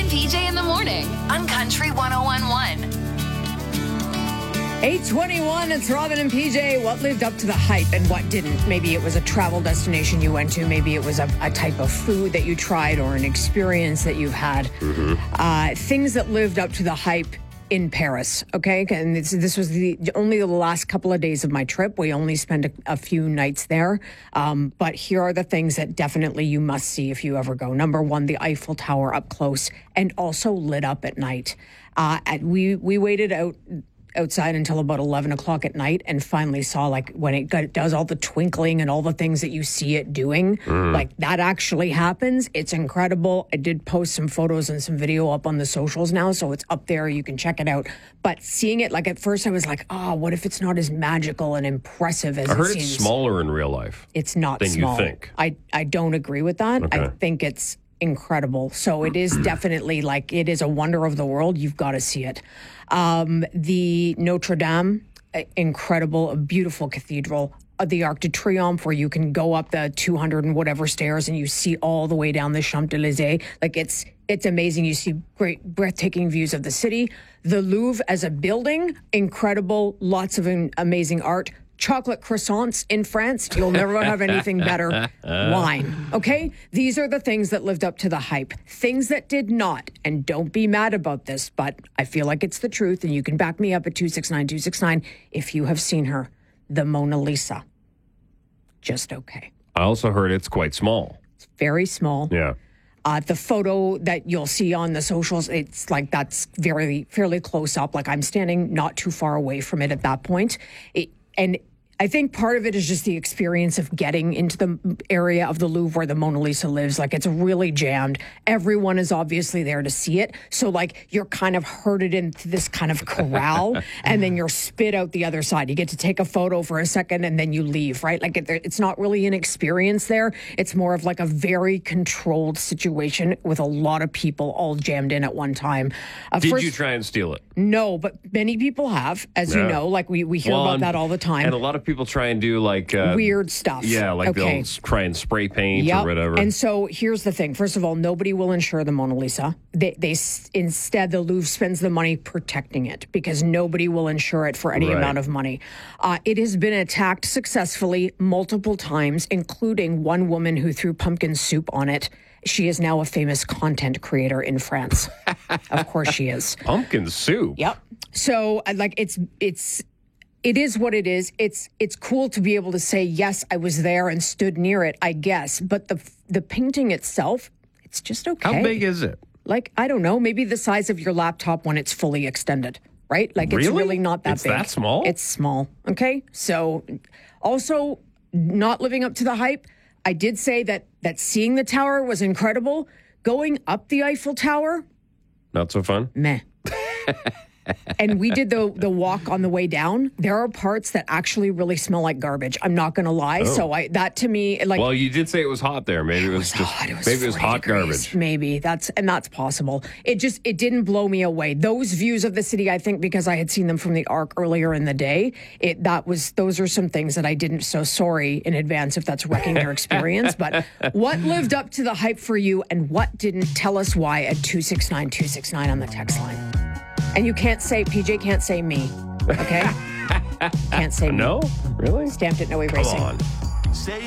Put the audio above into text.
and PJ in the morning on Country 101.1. 8:21, it's Robin and PJ. What lived up to the hype and what didn't? Maybe it was a travel destination you went to. Maybe it was a type of food that you tried or an experience that you've had. Things that lived up to the hype in Paris, okay? And this was only the last couple of days of my trip. We only spent a few nights there. But here are the things that definitely you must see if you ever go. Number one, the Eiffel Tower up close and also lit up at night. We waited outside until about 11 o'clock at night and finally saw when it does all the twinkling and all the things that you see it doing, like that actually happens. It's incredible. I did post some photos and some video up on the socials now, so it's up there. You can check it out. But seeing it, at first I was like, what if it's not as magical and impressive as it seems? I heard it's smaller in real life. It's not than small. You think. I don't agree with that. Okay. I think it's incredible. So it is definitely it is a wonder of the world. You've got to see it. The Notre Dame, incredible, a beautiful cathedral. The Arc de Triomphe, where you can go up the 200 and whatever stairs and you see all the way down the Champs-Élysées. It's amazing. You see great, breathtaking views of the city. The Louvre as a building, incredible. Lots of amazing art. Chocolate croissants in France. You'll never have anything better. Wine. Okay? These are the things that lived up to the hype. Things that did not. And don't be mad about this, but I feel like it's the truth, and you can back me up at 269-269 if you have seen her. The Mona Lisa. Just okay. I also heard it's quite small. It's very small. Yeah. The photo that you'll see on the socials, it's that's fairly close up. I'm standing not too far away from it at that point. And I think part of it is just the experience of getting into the area of the Louvre where the Mona Lisa lives. It's really jammed. Everyone is obviously there to see it. So, you're kind of herded into this kind of corral, and then you're spit out the other side. You get to take a photo for a second, and then you leave, right? It's not really an experience there. It's more of a very controlled situation with a lot of people all jammed in at one time. Did you try and steal it? No, but many people have, as you know. We hear about that all the time. And a lot of people try and do weird stuff. Yeah, they'll try and spray paint or whatever. And so here's the thing. First of all, nobody will insure the Mona Lisa. Instead, the Louvre spends the money protecting it because nobody will insure it for any amount of money. It has been attacked successfully multiple times, including one woman who threw pumpkin soup on it. She is now a famous content creator in France. Of course she is. Pumpkin soup? Yep. So it is what it is. It's cool to be able to say, yes, I was there and stood near it, I guess. But the painting itself, it's just okay. How big is it? I don't know, maybe the size of your laptop when it's fully extended, right? It's really not that big. It's that small? It's small, okay? So also not living up to the hype. I did say that seeing the tower was incredible. Going up the Eiffel Tower, not so fun? Meh. And we did the walk on the way down. There are parts that actually really smell like garbage. I'm not going to lie. Oh. So that to me, well, you did say it was hot there. Maybe it was just hot. Maybe it was hot garbage. Maybe that's possible. It didn't blow me away. Those views of the city, I think, because I had seen them from the Arc earlier in the day. Those are some things that I didn't. So sorry in advance if that's wrecking your experience. But what lived up to the hype for you, and what didn't? Tell us why at 269-269 on the text line. And you can't say, PJ can't say me, okay? Can't say me. No? Really? Stamped at No Erasing. Come on.